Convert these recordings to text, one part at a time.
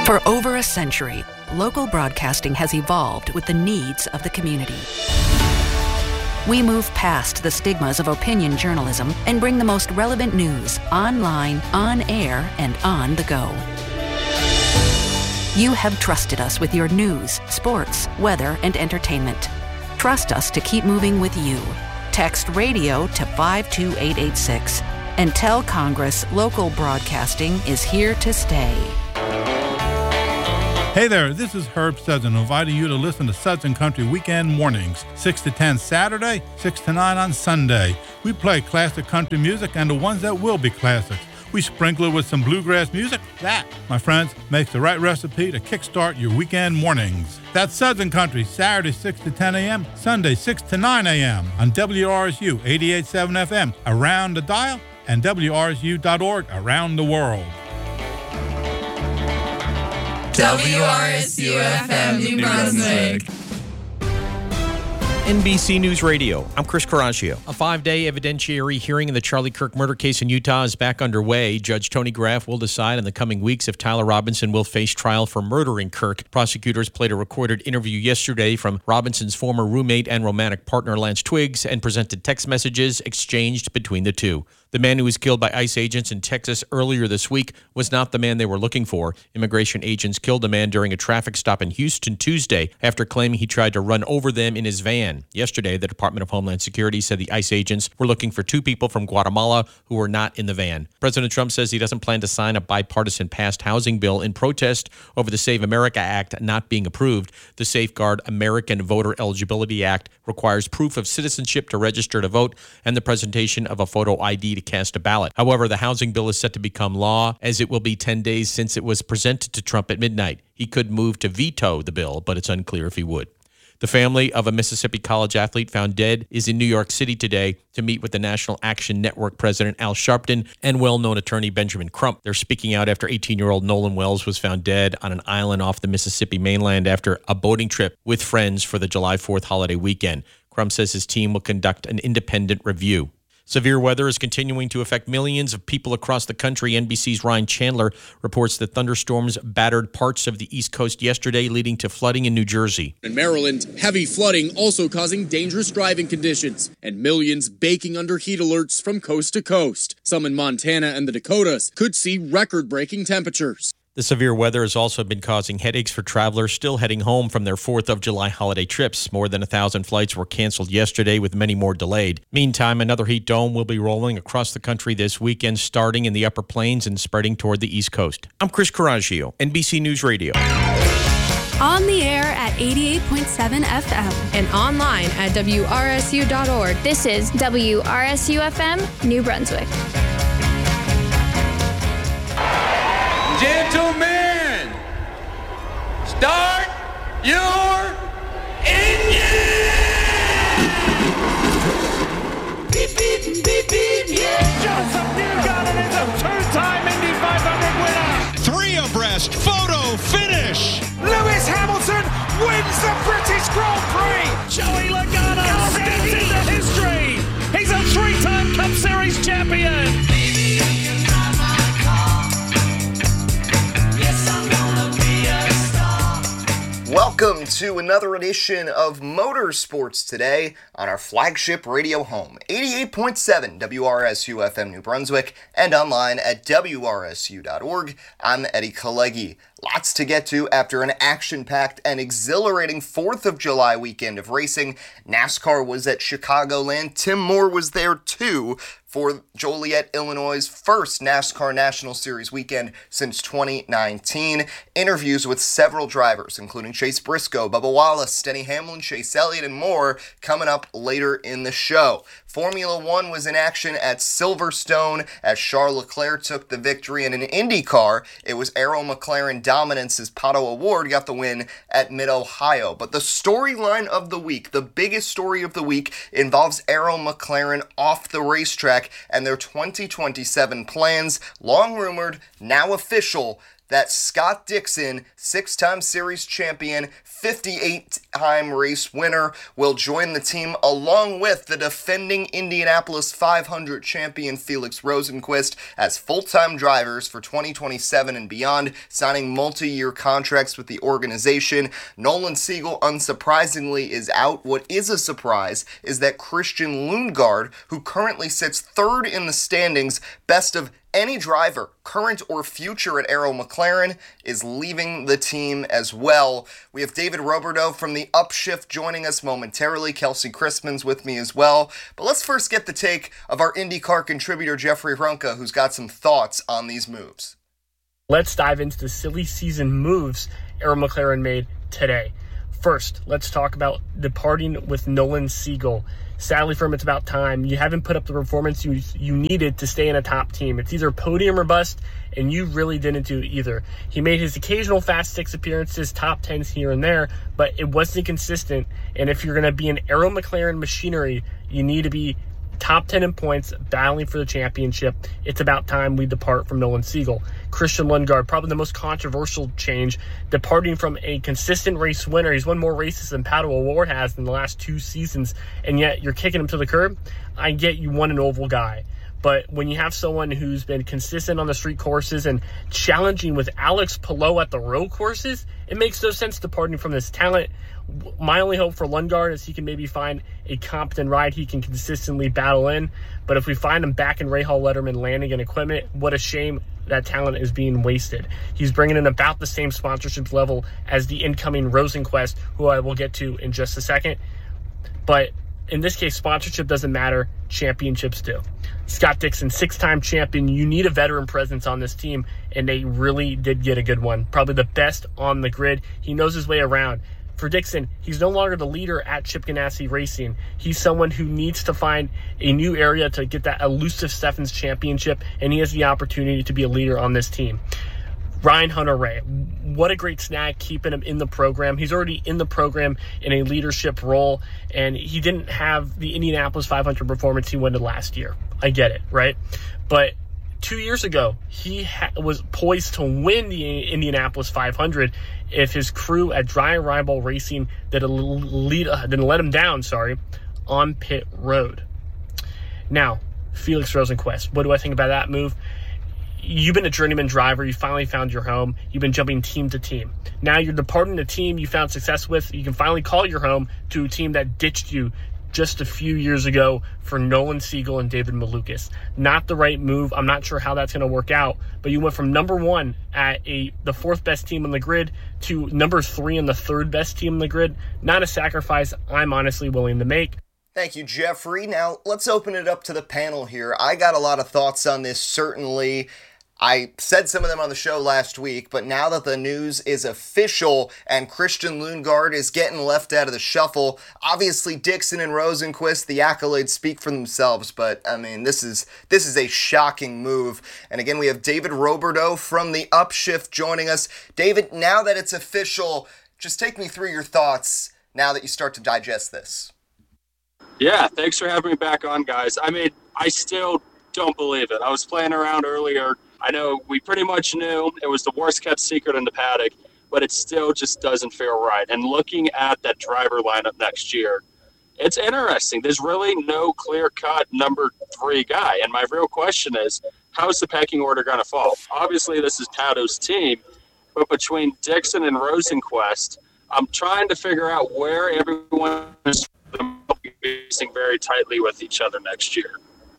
For over a century, local broadcasting has evolved with the needs of the community. We move past the stigmas of opinion journalism and bring the most relevant news online, on air, and on the go. You have trusted us with your news, sports, weather, and entertainment. Trust us to keep moving with you. Text radio to 52886 and tell Congress local broadcasting is here to stay. Hey there, this is Herb Sudson inviting you to listen to Sudson Country Weekend Mornings, 6 to 10 Saturday, 6 to 9 on Sunday. We play classic country music and the ones that will be classics. We sprinkle it with some bluegrass music. That, my friends, makes the right recipe to kickstart your weekend mornings. That's Southern Country, Saturday 6 to 10 a.m., Sunday 6 to 9 a.m. on WRSU 88.7 FM around the dial and WRSU.org around the world. WRSU-FM New Brunswick. NBC News Radio, I'm Chris Coraggio. A 5-day evidentiary hearing in the Charlie Kirk murder case in Utah is back underway. Judge Tony Graff will decide in the coming weeks if Tyler Robinson will face trial for murdering Kirk. Prosecutors played a recorded interview yesterday from Robinson's former roommate and romantic partner Lance Twiggs and presented text messages exchanged between the two. The man who was killed by ICE agents in Texas earlier this week was not the man they were looking for. Immigration agents killed a man during a traffic stop in Houston Tuesday after claiming he tried to run over them in his van. Yesterday, the Department of Homeland Security said the ICE agents were looking for two people from Guatemala who were not in the van. President Trump says he doesn't plan to sign a bipartisan passed housing bill in protest over the Save America Act not being approved. The Safeguard American Voter Eligibility Act requires proof of citizenship to register to vote and the presentation of a photo ID to cast a ballot. However, the housing bill is set to become law as it will be 10 days since it was presented to Trump at midnight. He could move to veto the bill, but it's unclear if he would. The family of a Mississippi college athlete found dead is in New York City today to meet with the National Action Network president Al Sharpton and well-known attorney Benjamin Crump. They're speaking out after 18-year-old Nolan Wells was found dead on an island off the Mississippi mainland after a boating trip with friends for the July 4th holiday weekend. Crump says his team will conduct an independent review. Severe weather is continuing to affect millions of people across the country. NBC's Ryan Chandler reports that thunderstorms battered parts of the East Coast yesterday, leading to flooding in New Jersey. In Maryland, heavy flooding also causing dangerous driving conditions and millions baking under heat alerts from coast to coast. Some in Montana and the Dakotas could see record-breaking temperatures. The severe weather has also been causing headaches for travelers still heading home from their 4th of July holiday trips. More than 1,000 flights were canceled yesterday, with many more delayed. Meantime, another heat dome will be rolling across the country this weekend, starting in the upper plains and spreading toward the East Coast. I'm Chris Coraggio, NBC News Radio. On the air at 88.7 FM. And online at WRSU.org. This is WRSU-FM New Brunswick. Gentlemen, start your engine! Beep, beep, beep, beep, yeah! Joseph Newgarden is a two-time Indy 500 winner! Three abreast, photo finish! Lewis Hamilton wins the British Grand Prix! Joey Logano steps into history! He's a three-time Cup Series champion! Welcome to another edition of Motorsports Today on our flagship radio home, 88.7 WRSU-FM New Brunswick, and online at WRSU.org. I'm Eddie Kalegi. Lots to get to after an action-packed and exhilarating 4th of July weekend of racing. NASCAR was at Chicagoland. Tim Moore was there too for Joliet, Illinois' first NASCAR National Series weekend since 2019. Interviews with several drivers, including Chase Briscoe, Bubba Wallace, Denny Hamlin, Chase Elliott, and more, coming up later in the show. Formula One was in action at Silverstone as Charles Leclerc took the victory, and in IndyCar, it was Arrow McLaren dominance as Pato O'Ward got the win at Mid-Ohio. But the storyline of the week, the biggest story of the week, involves Arrow McLaren off the racetrack and their 2027 plans, long rumored, now official. that Scott Dixon, 6-time series champion, 58-time race winner, will join the team along with the defending Indianapolis 500 champion Felix Rosenqvist as full-time drivers for 2027 and beyond, signing multi-year contracts with the organization. Nolan Siegel, unsurprisingly, is out. What is a surprise is that Christian Lundgaard, who currently sits third in the standings, best of any driver, current or future at Arrow McLaren, is leaving the team as well. We have David Roberdeau from the Upshift joining us momentarily. Kelsey Crispin's with me as well. But let's first get the take of our IndyCar contributor, Jeffrey Runka, who's got some thoughts on these moves. Let's dive into the silly season moves Arrow McLaren made today. First, let's talk about departing with Nolan Siegel. Sadly for him, it's about time. You haven't put up the performance you needed to stay in a top team. It's either podium or bust, and you really didn't do either. He made his occasional Fast Six appearances, top 10s here and there, but it wasn't consistent. And if you're going to be an Arrow McLaren machinery, you need to be top 10 in points, battling for the championship. It's about time we depart from Nolan Siegel. Christian Lundgaard, probably the most controversial change, departing from a consistent race winner. He's won more races than Pato O'Ward has in the last 2 seasons, and yet you're kicking him to the curb. I get you want an oval guy, but when you have someone who's been consistent on the street courses and challenging with Alex Palou at the road courses, it makes no sense departing from this talent. My only hope for Lundgaard is he can maybe find a competent ride he can consistently battle in. But if we find him back in Rahal Letterman landing and equipment, what a shame that talent is being wasted. He's bringing in about the same sponsorship level as the incoming Rosenqvist, who I will get to in just a second. But in this case, sponsorship doesn't matter. Championships do. Scott Dixon, 6-time champion. You need a veteran presence on this team, and they really did get a good one. Probably the best on the grid. He knows his way around. For Dixon, he's no longer the leader at Chip Ganassi Racing. He's someone who needs to find a new area to get that elusive Steffens championship, and he has the opportunity to be a leader on this team. Ryan Hunter-Reay, what a great snag keeping him in the program. He's already in the program in a leadership role, and he didn't have the Indianapolis 500 performance he won last year. I get it, right? But 2 years ago, he was poised to win the Indianapolis 500 if his crew at Dry Rival Racing didn't let him down, on pit road. Now, Felix Rosenqvist, what do I think about that move? You've been a journeyman driver. You finally found your home. You've been jumping team to team. Now you're departing a team you found success with. You can finally call your home to a team that ditched you just a few years ago for Nolan Siegel and David Malukas. Not the right move. I'm not sure how that's going to work out, but you went from number 1 at the 4th best team on the grid to number 3 and the 3rd best team on the grid. Not a sacrifice I'm honestly willing to make. Thank you, Jeffrey. Now, let's open it up to the panel here. I got a lot of thoughts on this, certainly. I said some of them on the show last week, but now that the news is official and Christian Lundgaard is getting left out of the shuffle, obviously Dixon and Rosenqvist, the accolades speak for themselves, but I mean, this is a shocking move. And again, we have David Roberdeau from the Upshift joining us. David, now that it's official, just take me through your thoughts now that you start to digest this. Yeah, thanks for having me back on, guys. I mean, I still don't believe it. I was playing around earlier. I know we pretty much knew it was the worst kept secret in the paddock, but it still just doesn't feel right. And looking at that driver lineup next year, it's interesting. There's really no clear-cut number 3 guy. And my real question is, how's the pecking order going to fall? Obviously, this is Pato's team, but between Dixon and Rosenqvist, I'm trying to figure out where everyone is racing very tightly with each other next year.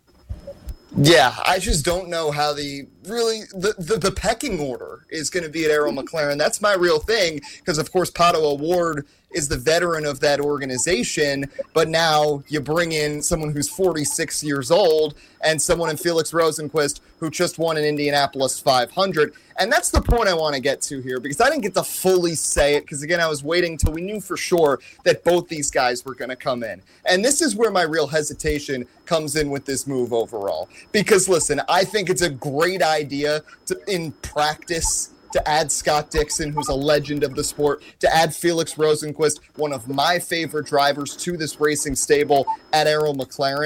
Yeah, I just don't know how the pecking order is going to be at Arrow McLaren. That's my real thing, because of course Pato O'Ward is the veteran of that organization, but now you bring in someone who's 46 years old and someone in Felix Rosenqvist who just won an Indianapolis 500. And that's the point I want to get to here, because I didn't get to fully say it, because again, I was waiting till we knew for sure that both these guys were going to come in. And this is where my real hesitation comes in with this move overall. Because listen, I think it's a great idea in practice to add Scott Dixon, who's a legend of the sport, to add Felix Rosenqvist, one of my favorite drivers, to this racing stable at Arrow McLaren.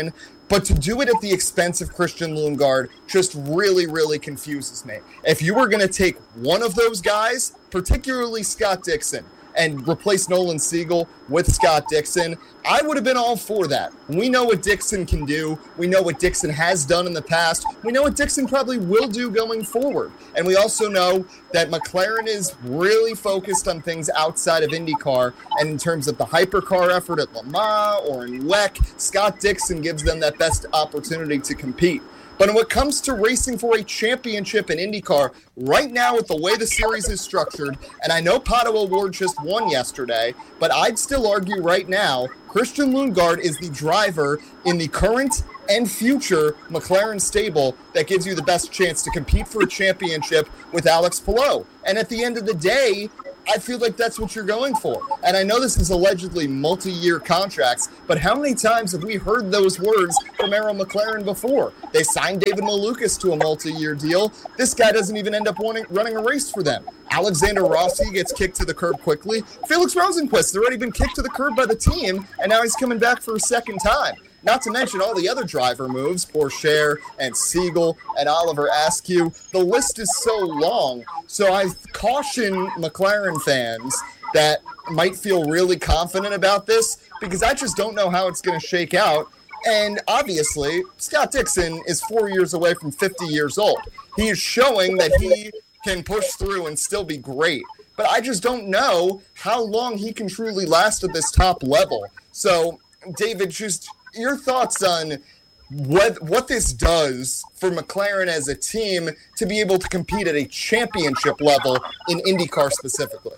But to do it at the expense of Christian Lundgaard just really, really confuses me. If you were going to take one of those guys, particularly Scott Dixon, and replace Nolan Siegel with Scott Dixon, I would have been all for that. We know what Dixon can do. We know what Dixon has done in the past. We know what Dixon probably will do going forward. And we also know that McLaren is really focused on things outside of IndyCar. And in terms of the hypercar effort at Le Mans or in WEC, Scott Dixon gives them that best opportunity to compete. But when it comes to racing for a championship in IndyCar, right now with the way the series is structured, and I know Pato O'Ward just won yesterday, but I'd still argue right now, Christian Lundgaard is the driver in the current and future McLaren stable that gives you the best chance to compete for a championship with Alex Palou. And at the end of the day, I feel like that's what you're going for. And I know this is allegedly multi-year contracts, but how many times have we heard those words from Arrow McLaren before? They signed David Malukas to a multi-year deal. This guy doesn't even end up running a race for them. Alexander Rossi gets kicked to the curb quickly. Felix Rosenqvist has already been kicked to the curb by the team, and now he's coming back for a second time. Not to mention all the other driver moves, Pourchaire and Siegel and Oliver Askew. The list is so long. So I caution McLaren fans that might feel really confident about this because I just don't know how it's going to shake out. And obviously, Scott Dixon is 4 years away from 50 years old. He is showing that he can push through and still be great. But I just don't know how long he can truly last at this top level. So, David, just your thoughts on what this does for McLaren as a team to be able to compete at a championship level in IndyCar specifically.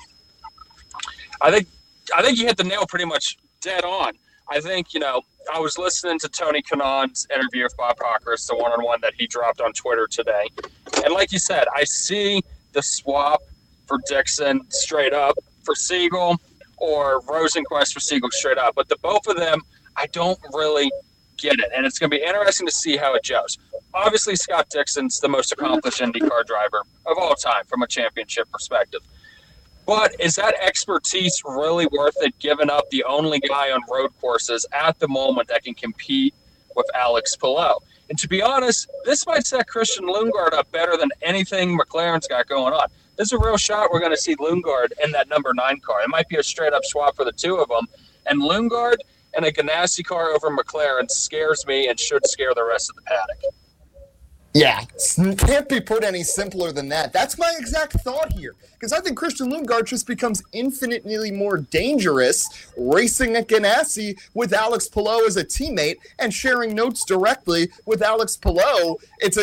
I think you hit the nail pretty much dead on. I think, I was listening to Tony Kanaan's interview with Bob Hockhurst, the one-on-one that he dropped on Twitter today. And like you said, I see the swap for Dixon straight up for Siegel or Rosenqvist for Siegel straight up. But the both of them, I don't really get it. And it's going to be interesting to see how it goes. Obviously, Scott Dixon's the most accomplished IndyCar driver of all time from a championship perspective. But is that expertise really worth it, giving up the only guy on road courses at the moment that can compete with Alex Palou? And to be honest, this might set Christian Lundgaard up better than anything McLaren's got going on. There's a real shot we're going to see Lundgaard in that number 9 car. It might be a straight-up swap for the two of them. And Lundgaard and a Ganassi car over McLaren scares me and should scare the rest of the paddock. Yeah, can't be put any simpler than that. That's my exact thought here. Because I think Christian Lundgaard just becomes infinitely more dangerous racing at Ganassi with Alex Palou as a teammate and sharing notes directly with Alex Palou. It's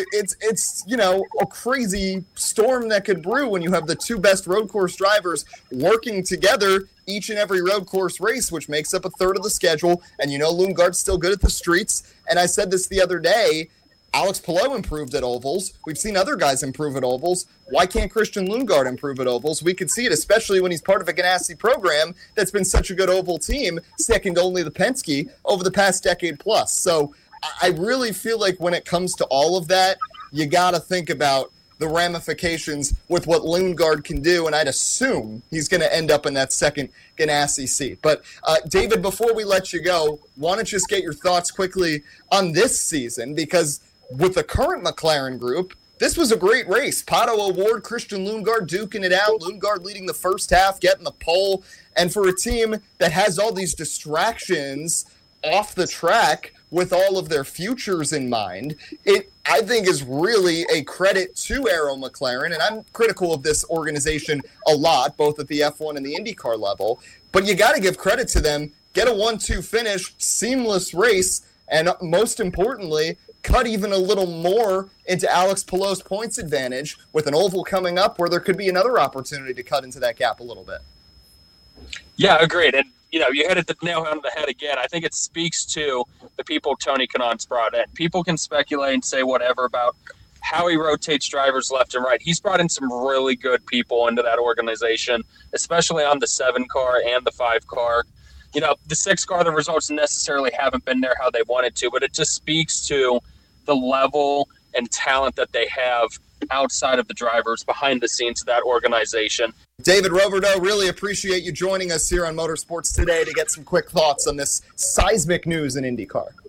a crazy storm that could brew when you have the two best road course drivers working together each and every road course race, which makes up a third of the schedule. And Lundgaard's still good at the streets. And I said this the other day, Alex Palou improved at ovals. We've seen other guys improve at ovals. Why can't Christian Lundgaard improve at ovals? We could see it, especially when he's part of a Ganassi program that's been such a good oval team, second only to Penske over the past decade plus. So I really feel like when it comes to all of that, you got to think about the ramifications with what Lundgaard can do, and I'd assume he's going to end up in that second Ganassi seat. But, David, before we let you go, want to just get your thoughts quickly on this season, because with the current McLaren group, this was a great race. Pato O'Ward, Christian Lundgaard duking it out. Lundgaard leading the first half, getting the pole. And for a team that has all these distractions off the track with all of their futures in mind, it, I think, is really a credit to Arrow McLaren. And I'm critical of this organization a lot, both at the F1 and the IndyCar level. But you got to give credit to them. Get a 1-2 finish, seamless race, and most importantly, cut even a little more into Alex Palou's points advantage with an oval coming up where there could be another opportunity to cut into that gap a little bit. Yeah, agreed. And, you hit the nail on the head again. I think it speaks to the people Tony Kanaan's brought in. People can speculate and say whatever about how he rotates drivers left and right. He's brought in some really good people into that organization, especially on the 7 car and the 5 car. The 6 car, the results necessarily haven't been there how they wanted to, but it just speaks to the level and talent that they have outside of the drivers behind the scenes of that organization. David Roberdeau, really appreciate you joining us here on Motorsports Today to get some quick thoughts on this seismic news in IndyCar.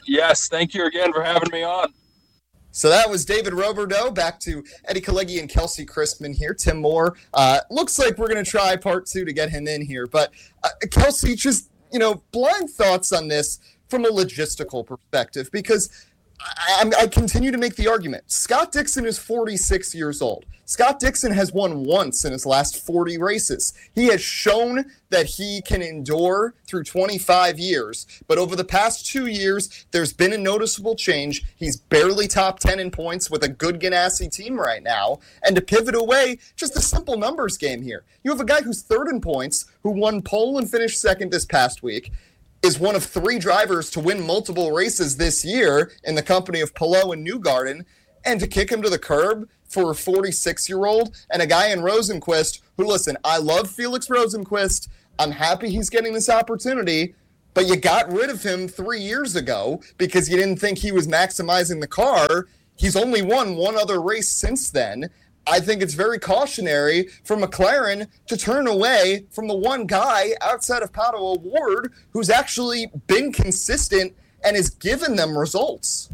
Yes, thank you again for having me on. So that was David Roberdeau. Back to Eddie Kalegi and Kelsey Crispin here. Tim Moore. Looks like we're going to try part 2 to get him in here. But Kelsey, just, blind thoughts on this from a logistical perspective, because I continue to make the argument. Scott Dixon is 46 years old. Scott Dixon has won once in his last 40 races. He has shown that he can endure through 25 years, but over the past 2 years, there's been a noticeable change. He's barely top 10 in points with a good Ganassi team right now, and to pivot away, just a simple numbers game here. You have a guy who's third in points, who won pole and finished second this past week, is one of 3 drivers to win multiple races this year in the company of Palou and Newgarden, and to kick him to the curb for a 46-year-old and a guy in Rosenquist who, listen, I love Felix Rosenquist. I'm happy he's getting this opportunity, but you got rid of him 3 years ago because you didn't think he was maximizing the car. He's only won one other race since then. I think it's very cautionary for McLaren to turn away from the one guy outside of Pato O'Ward who's actually been consistent and has given them results.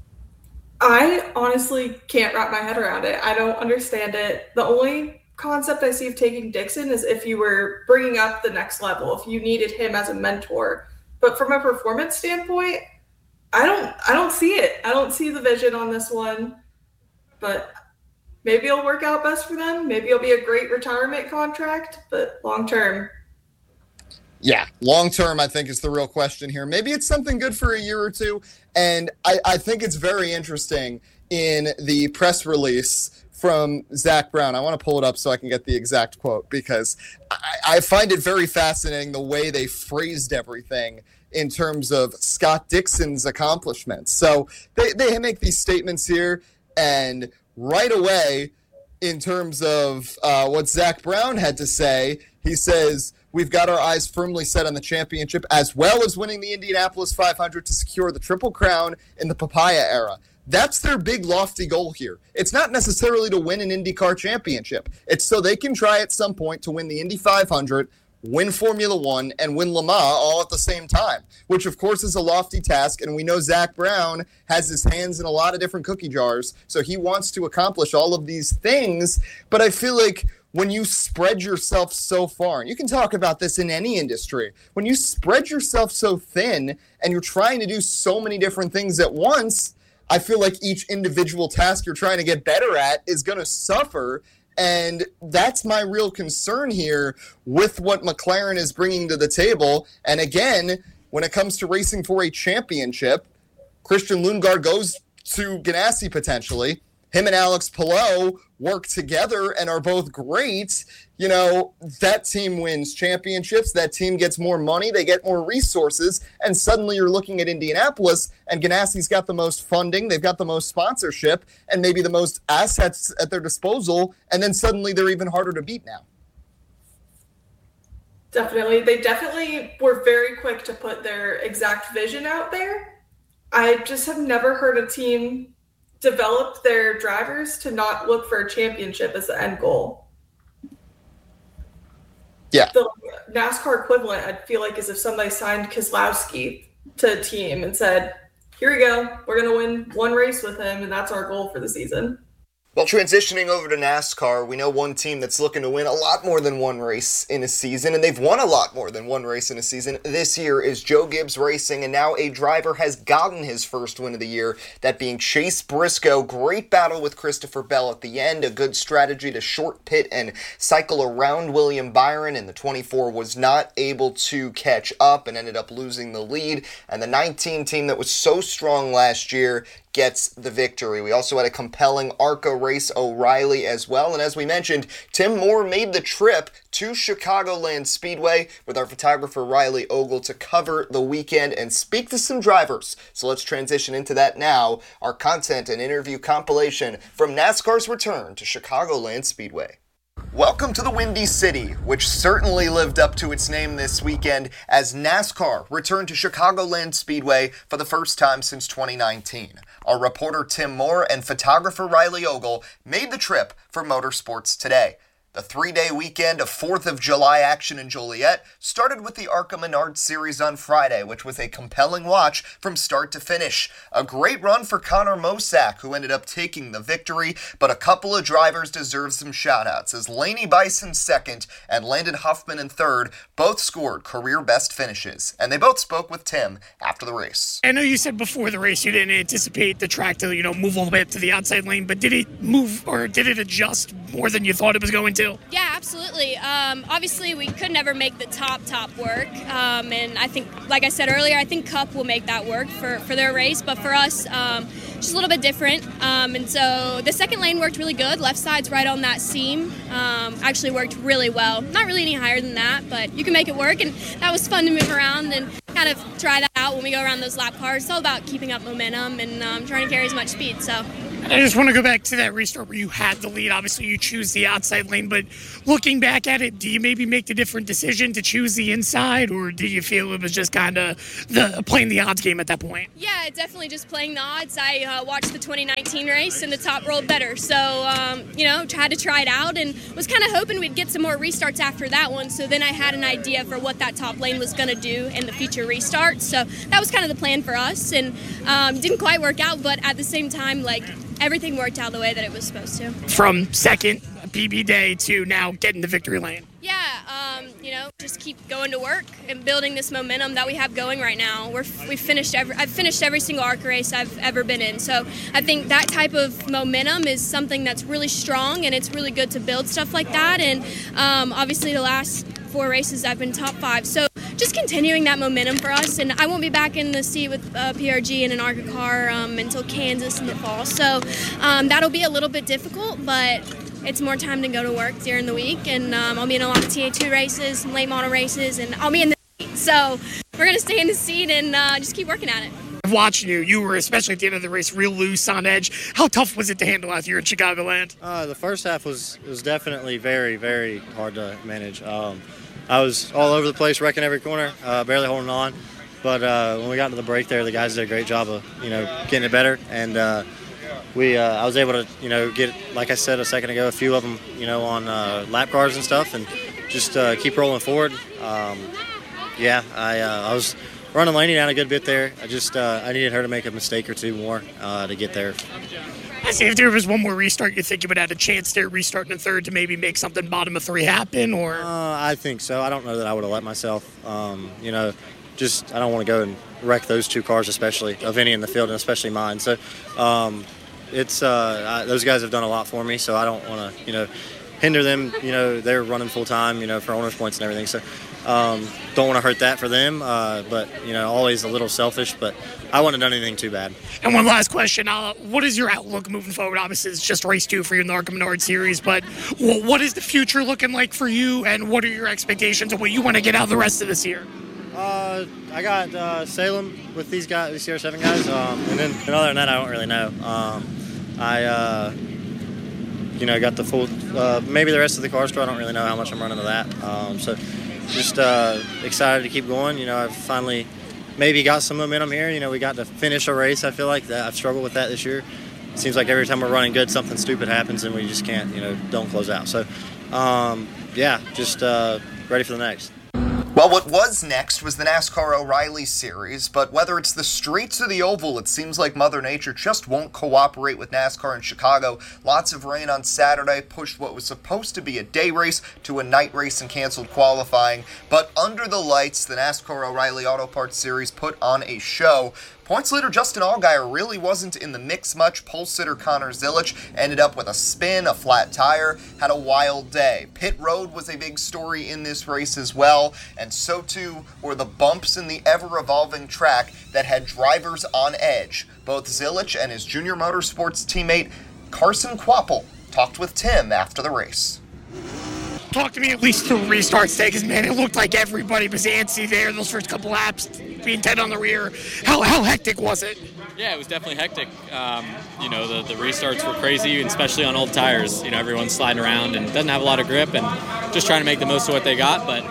I honestly can't wrap my head around it. I don't understand it. The only concept I see of taking Dixon is if you were bringing up the next level, if you needed him as a mentor. But from a performance standpoint, I don't see it. I don't see the vision on this one. But maybe it'll work out best for them. Maybe it'll be a great retirement contract, but long term. Yeah, long term, I think is the real question here. Maybe it's something good for a year or two. And I think it's very interesting in the press release from Zach Brown. I want to pull it up so I can get the exact quote, because I find it very fascinating the way they phrased everything in terms of Scott Dixon's accomplishments. So they make these statements here, and right away, in terms of what Zach Brown had to say, he says, "We've got our eyes firmly set on the championship, as well as winning the Indianapolis 500 to secure the Triple Crown in the Papaya era." That's their big, lofty goal here. It's not necessarily to win an IndyCar championship. It's so they can try at some point to win the Indy 500, win Formula One, and win Le Mans all at the same time, which, of course, is a lofty task. And we know Zach Brown has his hands in a lot of different cookie jars, so he wants to accomplish all of these things. But I feel like when you spread yourself so far, and you can talk about this in any industry, when you spread yourself so thin and you're trying to do so many different things at once, I feel like each individual task you're trying to get better at is going to suffer. And that's my real concern here with what McLaren is bringing to the table. And again, when it comes to racing for a championship, Christian Lundgaard goes to Ganassi potentially. Him and Alex Palou work together and are both great. You know, that team wins championships. That team gets more money. They get more resources. And suddenly you're looking at Indianapolis, and Ganassi's got the most funding. They've got the most sponsorship and maybe the most assets at their disposal. And then suddenly they're even harder to beat now. Definitely. They definitely were very quick to put their exact vision out there. I just have never heard a team develop their drivers to not look for a championship as the end goal. Yeah. The NASCAR equivalent, I feel like, is if somebody signed Keselowski to a team and said, here we go, we're going to win one race with him, and that's our goal for the season. Well, transitioning over to NASCAR, we know one team that's looking to win a lot more than one race in a season, and they've won a lot more than one race in a season. This year is Joe Gibbs Racing, and now a driver has gotten his first win of the year, that being Chase Briscoe. Great battle with Christopher Bell at the end, a good strategy to short pit and cycle around William Byron, and the 24 was not able to catch up and ended up losing the lead, and the 19 team that was so strong last year gets the victory. We also had a compelling ARCA race, O'Reilly as well. And as we mentioned, Tim Moore made the trip to Chicagoland Speedway with our photographer Riley Ogle to cover the weekend and speak to some drivers. So let's transition into that now. Our content and interview compilation from NASCAR's return to Chicagoland Speedway. Welcome to the Windy City, which certainly lived up to its name this weekend as NASCAR returned to Chicagoland Speedway for the first time since 2019. Our reporter Tim Moore and photographer Riley Ogle made the trip for Motorsports Today. The 3-day weekend of 4th of July action in Joliet started with the ARCA Menards Series on Friday, which was a compelling watch from start to finish. A great run for Connor Mosack, who ended up taking the victory, but a couple of drivers deserve some shout-outs, as Laney Bison second and Landon Huffman in third both scored career best finishes, and they both spoke with Tim after the race. I know you said before the race you didn't anticipate the track to, move all the way up to the outside lane, but did it move or did it adjust more than you thought it was going to? Yeah, absolutely. Obviously, we could never make the top work. And I think, like I said earlier, I think Cup will make that work for their race. But for us, just a little bit different. And so the second lane worked really good. Left side's right on that seam. Actually worked really well. Not really any higher than that, but you can make it work. And that was fun to move around and kind of try that out when we go around those lap cars. It's all about keeping up momentum and trying to carry as much speed. So. I just want to go back to that restart where you had the lead. Obviously, you choose the outside lane, but looking back at it, do you maybe make the different decision to choose the inside, or do you feel it was just kind of playing the odds game at that point? Yeah, definitely just playing the odds. I watched the 2019 race, and the top rolled better. So, had to try it out and was kind of hoping we'd get some more restarts after that one. So then I had an idea for what that top lane was going to do in the future restarts. So that was kind of the plan for us, and didn't quite work out, but at the same time, everything worked out the way that it was supposed to. From second PB day to now getting the victory lane. Yeah, just keep going to work and building this momentum that we have going right now. I've finished every single ARCA race I've ever been in. So I think that type of momentum is something that's really strong, and it's really good to build stuff like that. And obviously the last 4 races I've been top 5. So just continuing that momentum for us, and I won't be back in the seat with PRG in an ARCA car until Kansas in the fall. So that'll be a little bit difficult, but it's more time to go to work during the week, and I'll be in a lot of TA2 races, some late model races, and I'll be in the seat. So we're going to stay in the seat and just keep working at it. Watching you were, especially at the end of the race, real loose on edge. How tough was it to handle out here in Chicagoland? The first half was definitely very, very hard to manage. I was all over the place, wrecking every corner, barely holding on. But when we got to the break there, the guys did a great job of, getting it better. And I was able to, get, like I said a second ago, a few of them, on lap cars and stuff, and just keep rolling forward. I was running Laney down a good bit there. I needed her to make a mistake or two more to get there. I see if there was one more restart, you think you would have had a chance there restarting the third to maybe make something bottom of 3 happen, or? I think so. I don't know that I would have let myself. I don't want to go and wreck those 2 cars, especially of any in the field, and especially mine. So those guys have done a lot for me, so I don't want to, hinder them. They're running full time, for owners points and everything. So don't want to hurt that for them, but always a little selfish, but I wouldn't have done anything too bad. And one last question, what is your outlook moving forward? Obviously it's just race 2 for you in the ARCA Menards Series, but what is the future looking like for you, and what are your expectations of what you want to get out of the rest of this year? I got Salem with these CR7 guys, and then other than that I don't really know. I got the full, maybe the rest of the car store. I don't really know how much I'm running to that. So just excited to keep going. I've finally maybe got some momentum here. We got to finish a race. I feel like that I've struggled with that this year. It seems like every time we're running good, something stupid happens and we just can't, don't close out. So, just ready for the next. Well, what was next was the NASCAR O'Reilly Series, but whether it's the streets or the oval, it seems like Mother Nature just won't cooperate with NASCAR in Chicago. Lots of rain on Saturday pushed what was supposed to be a day race to a night race and canceled qualifying. But under the lights, the NASCAR O'Reilly Auto Parts Series put on a show. Points leader Justin Allgaier really wasn't in the mix much. Pole sitter Connor Zilic ended up with a spin, a flat tire, had a wild day. Pit road was a big story in this race as well, and so too were the bumps in the ever-evolving track that had drivers on edge. Both Zilic and his Junior Motorsports teammate Carson Kvapil talked with Tim after the race. Talk to me at least through restarts today, because, man, it looked like everybody was antsy there those first couple laps, being dead on the rear. How hectic was it? Yeah, it was definitely hectic. The restarts were crazy, especially on old tires. Everyone's sliding around and doesn't have a lot of grip, and just trying to make the most of what they got. But,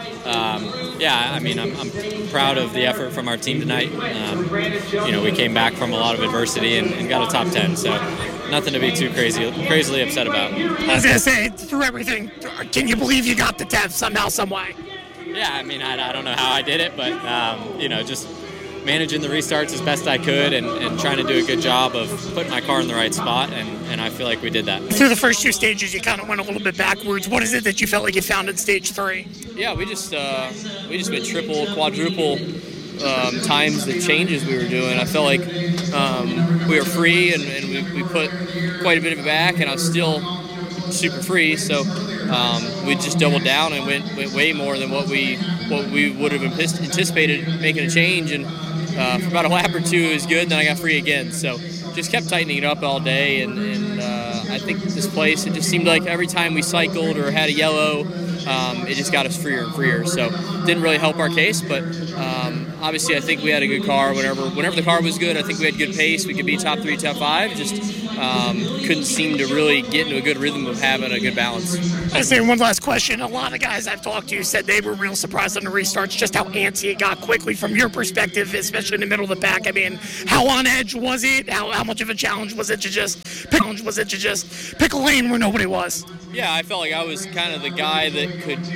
I'm proud of the effort from our team tonight. We came back from a lot of adversity and got a top 10, so nothing to be too crazily upset about. I was going to say, through everything, can you believe you got the 10th somehow, some way? Yeah, I mean, I don't know how I did it, but, just managing the restarts as best I could and trying to do a good job of putting my car in the right spot, and I feel like we did that. Through the first 2 stages, you kind of went a little bit backwards. What is it that you felt like you found in stage 3? Yeah, we just went triple, quadruple times the changes we were doing. I felt like we were free, and we put quite a bit of it back, and I was still super free, so we just doubled down and went way more than what we would have anticipated making a change, and for about a lap or 2 it was good, then I got free again, so just kept tightening it up all day, and I think this place, it just seemed like every time we cycled or had a yellow, it just got us freer and freer, so didn't really help our case, but obviously I think we had a good car. Whenever the car was good, I think we had good pace. We could be top 3, top 5. Just couldn't seem to really get into a good rhythm of having a good balance. I say one last question. A lot of guys I've talked to said they were real surprised on the restarts, just how antsy it got quickly from your perspective, especially in the middle of the pack. I mean, how on edge was it? How much of a challenge was it to just pick a lane where nobody was? Yeah, I felt like I was kind of the guy that could